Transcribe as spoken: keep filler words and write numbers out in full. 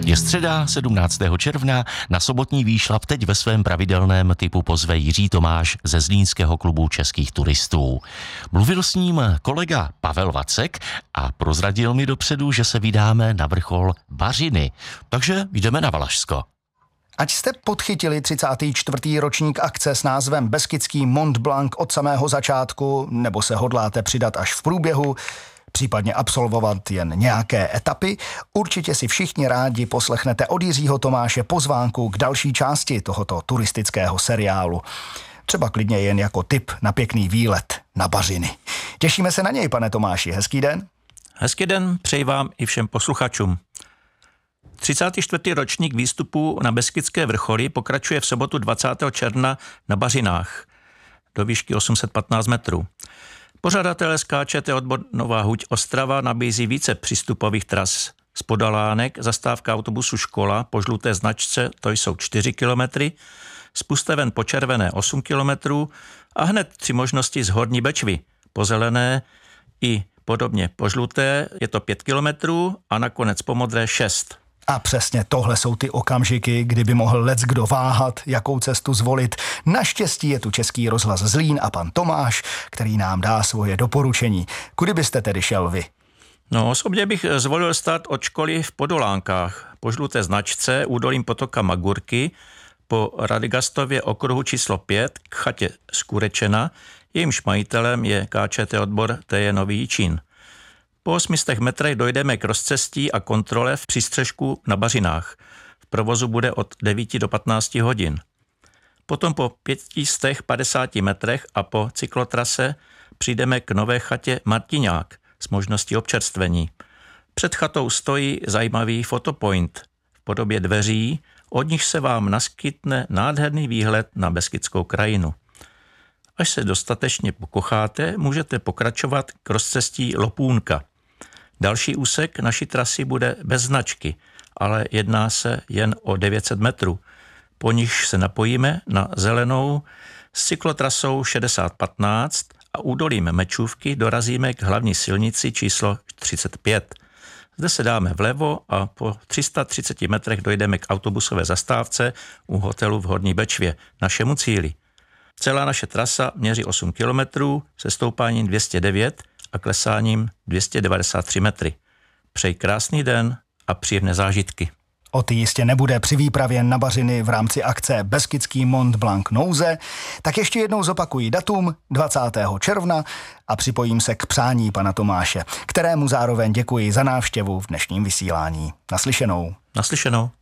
Je středa sedmnáctého června, na sobotní výšlap teď ve svém pravidelném typu pozve Jiří Tomáš ze Zlínského klubu českých turistů. Mluvil s ním kolega Pavel Vacek a prozradil mi dopředu, že se vydáme na vrchol Bařiny. Takže jdeme na Valašsko. Ať jste podchytili třicátý čtvrtý ročník akce s názvem Beskidský Mont Blanc od samého začátku, nebo se hodláte přidat až v průběhu, případně absolvovat jen nějaké etapy, určitě si všichni rádi poslechnete od Jiřího Tomáše pozvánku k další části tohoto turistického seriálu. Třeba klidně jen jako tip na pěkný výlet na Bařiny. Těšíme se na něj, pane Tomáši. Hezký den. Hezký den přeji vám i všem posluchačům. třicátý čtvrtý ročník výstupu na Beskidské vrcholy pokračuje v sobotu dvacátého června na Bařinách do výšky osm set patnáct metrů. Pořadatelé es ká čé té odbor Nová Huť Ostrava nabízí více přístupových tras. Z Podalánek zastávka autobusu Škola po žluté značce, to jsou čtyři kilometry, z Pusteven po červené osm kilometrů a hned tři možnosti z Horní Bečvy po zelené i podobně po žluté je to pět kilometrů a nakonec po modré šest. A přesně tohle jsou ty okamžiky, kdyby mohl leckdo váhat, jakou cestu zvolit. Naštěstí je tu Český rozhlas Zlín a pan Tomáš, který nám dá svoje doporučení. Kudy byste tedy šel vy? No, osobně bych zvolil start od školy v Podolánkách. Po žluté značce údolím potoka Magurky, po Radgastově okruhu číslo pět k chatě Skurečena, jejímž majitelem je ká čé té odbor T J Nový Jičín. Po osmi stech metrech dojdeme k rozcestí a kontrole v přístřežku na Bařinách. V provozu bude od devíti do patnácti hodin. Potom po pěti stech padesáti metrech a po cyklotrase přijdeme k nové chatě Martiňák s možností občerstvení. Před chatou stojí zajímavý fotopoint v podobě dveří, od nich se vám naskytne nádherný výhled na Beskidskou krajinu. Až se dostatečně pokocháte, můžete pokračovat k rozcestí Lopůnka. Další úsek naší trasy bude bez značky, ale jedná se jen o devět set metrů. Po nich se napojíme na zelenou s cyklotrasou šedesát patnáct a údolím Mečůvky dorazíme k hlavní silnici číslo třicet pět. Zde se dáme vlevo a po tři sta třiceti metrech dojdeme k autobusové zastávce u hotelu v Horní Bečvě, našemu cíli. Celá naše trasa měří osm kilometrů se stoupáním dvě stě devět a klesáním dvě stě devadesát tři metry. Přeji krásný den a příjemné zážitky. O ty jistě nebude při výpravě na Bařiny v rámci akce Beskidský Mont Blanc nouze, tak ještě jednou zopakuji datum dvacátého června a připojím se k přání pana Tomáše, kterému zároveň děkuji za návštěvu v dnešním vysílání. Naslyšenou. Naslyšenou.